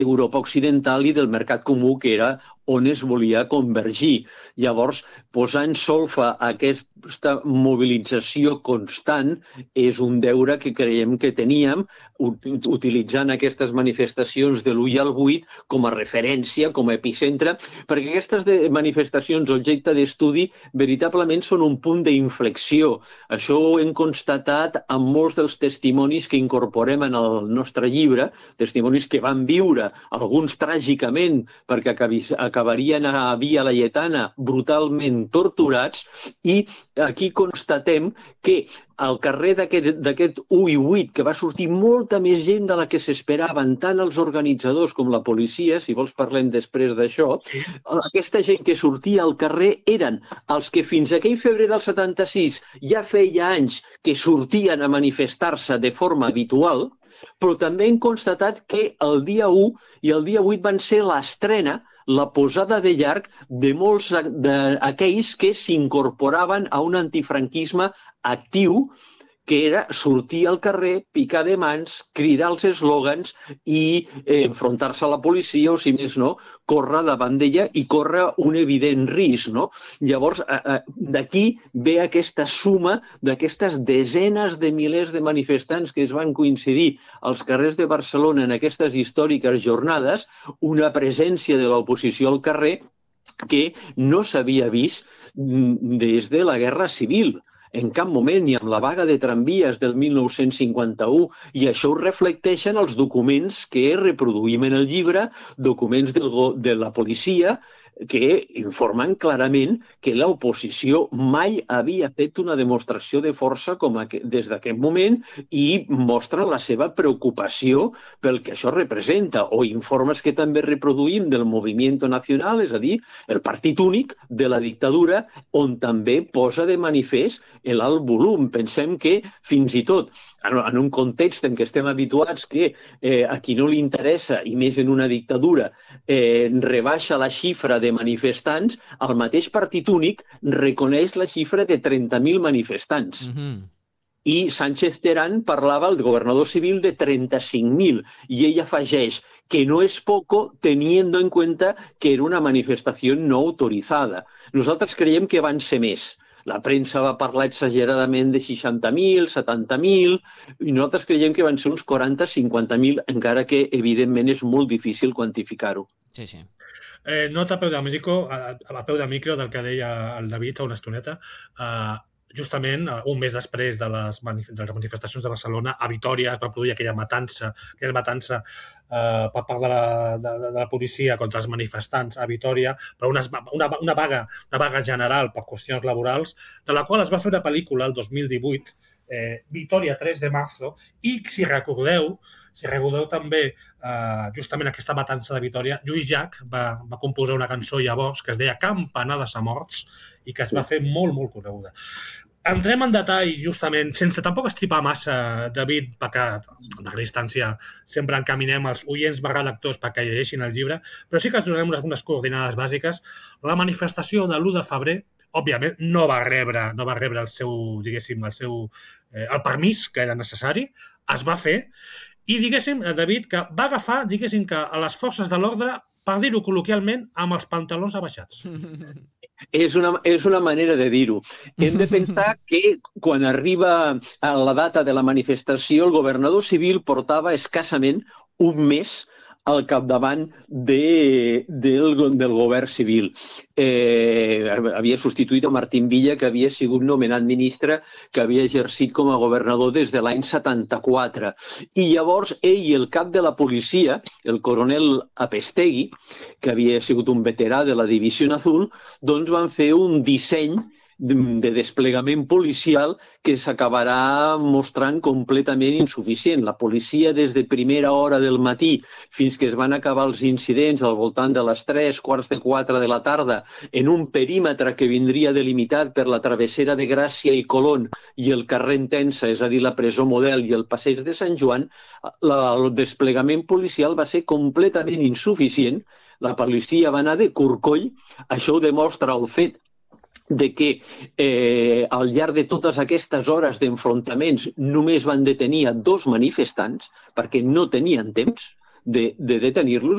Europa Occidental i del mercat comú, que era on es volia convergir. Llavors, posar en solfa aquesta mobilització constant és un deure que creiem que teníem, utilitzant aquestes manifestacions de l'1 al 8 com a referència, com a epicentre, perquè aquestes manifestacions, objecte d'estudi, veritablement són un punt d'inflexió. Això ho hem constatat amb molts dels testimonis que incorporem en el nostre llibre, testimonis que van viure, alguns tràgicament, perquè acabarien a Via Laietana brutalment torturats, i aquí constatem que al carrer d'aquest 1 i 8, que va sortir molta més gent de la que s'esperaven, tant els organitzadors com la policia, si vols parlem després d'això, aquesta gent que sortia al carrer eren els que fins aquell febrer del 76 ja feia anys que sortien a manifestar-se de forma habitual, però també hem constatat que el dia 1 i el dia 8 van ser l'estrena, la posada de llarg de molts d'aquells que s'incorporaven a un antifranquisme actiu, que era sortir al carrer, picar de mans, cridar els eslògans i enfrontar-se a la policia o, si més no, córrer davant d'ella i córrer un evident risc, no? Llavors, d'aquí ve aquesta suma d'aquestes desenes de milers de manifestants que es van coincidir als carrers de Barcelona en aquestes històriques jornades, una presència de l'oposició al carrer que no s'havia vist des de la Guerra Civil. En cap moment, ni amb la vaga de tramvies del 1951, i això ho reflecteixen els documents que reproduïm en el llibre, documents de la policia, que informen clarament que l'oposició mai havia fet una demostració de força des d'aquest moment i mostra la seva preocupació pel que això representa, o informes que també reproduïm del Movimiento Nacional, és a dir, el partit únic de la dictadura, on també posa de manifest l'alt volum. Pensem que fins i tot en un context en què estem habituats que a qui no li interessa, i més en una dictadura, rebaixa la xifra de manifestants, el mateix partit únic reconeix la xifra de 30.000 manifestants. I Sánchez Terán parlava, el governador civil, de 35.000, i ell afegeix que no és poco teniendo en cuenta que era una manifestació no autoritzada. Nosaltres creiem que van ser més. La premsa va parlar exageradament de 60.000, 70.000, i nosaltres creiem que van ser uns 40-50.000, encara que, evidentment, és molt difícil quantificar-ho. Sí, sí. Nota a peu de micro del que deia el David fa una estoneta. Justament un mes després de les manifestacions de Barcelona, a Vitòria es va produir aquella matança per part de la policia contra els manifestants a Vitòria, per una vaga general per qüestions laborals, de la qual es va fer una pel·lícula el 2018, Vitòria 3 de marzo, i si recordeu també justament aquesta matança de Vitòria, Lluís Llach va composar una cançó llavors que es deia Campanades a morts i que es va fer molt, molt coneguda. Entrem en detall, justament, sense tampoc estripar massa, David, perquè a darrera instància sempre encaminem els oients /lectors perquè llegeixin el llibre, però sí que ens donem algunes coordinades bàsiques. La manifestació de l'1 de febrer, òbviament, no va rebre el seu, diguéssim, el permís que era necessari, es va fer, i, diguéssim, David, que va agafar, diguéssim, que a les forces de l'ordre, per dir-ho col·loquialment, amb els pantalons abaixats. És una manera de dir-ho. Hem de pensar que quan arriba a la data de la manifestació, el governador civil portava escassament un mes al capdavant del govern civil. Havia substituït a Martín Villa, que havia sigut nomenat ministre, que havia exercit com a governador des de l'any 74. I llavors ell i el cap de la policia, el coronel Apestegui, que havia sigut un veterà de la Divisió Azul, doncs van fer un disseny de desplegament policial que s'acabarà mostrant completament insuficient. La policia, des de primera hora del matí fins que es van acabar els incidents al voltant de les 3:15 de la tarda, en un perímetre que vindria delimitat per la travessera de Gràcia i Colón i el carrer Entença, és a dir, la presó Model i el passeig de Sant Joan, el desplegament policial va ser completament insuficient. La policia va anar de corcoll. Això ho demostra el fet de que al llarg de totes aquestes hores d'enfrontaments només van detenir a 2 manifestants perquè no tenien temps de detenir-los.